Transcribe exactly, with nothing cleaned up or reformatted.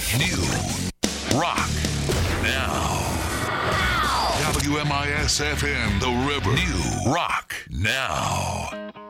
New Rock Now. W M I S F M, The River. New Rock Now.